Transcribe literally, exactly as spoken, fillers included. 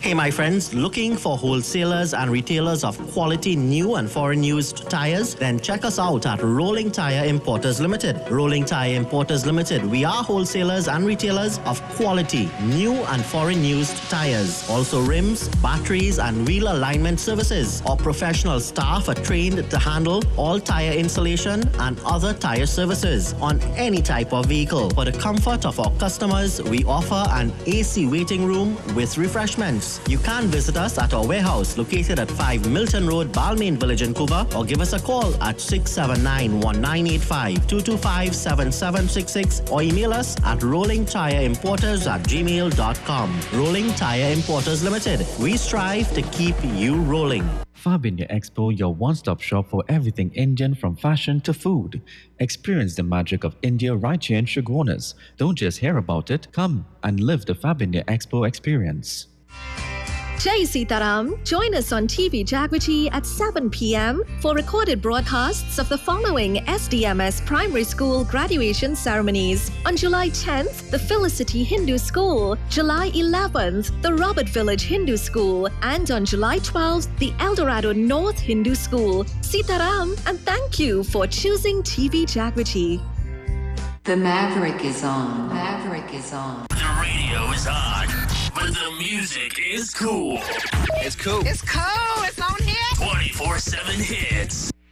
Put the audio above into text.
Hey, my friends, looking for wholesalers and retailers of quality new and foreign used tires? Then check us out at Rolling Tire Importers Limited. Rolling Tire Importers Limited. We are wholesalers and retailers of quality new and foreign used tires. Also rims, batteries, and wheel alignment services. Our professional staff are trained to handle all tire installation and other tire services on any type of vehicle. For the comfort of our customers, we offer an A C waiting room with refreshments. You can visit us at our warehouse located at five Milton Road, Balmain Village in Cuba, or give us a call at six seven nine, one nine eight five, two two five, seven seven six six or email us at rolling tire importers at gmail dot com. Rolling Tire Importers Limited. We strive to keep you rolling. Fab-India Expo, your one-stop shop for everything Indian from fashion to food. Experience the magic of India right here in Chaguanas. Don't just hear about it, come and live the Fab-India Expo experience. Jai Sitaram, join us on T V Jagriti at seven p.m. for recorded broadcasts of the following S D M S Primary School graduation ceremonies. On July tenth, the Felicity Hindu School, July eleventh, the Robert Village Hindu School, and on July twelfth, the Eldorado North Hindu School. Sitaram, and thank you for choosing T V Jagriti. The Maverick is on. Maverick is on. The radio is on, but the music is cool. It's cool. It's cool. It's on here. twenty-four seven hits.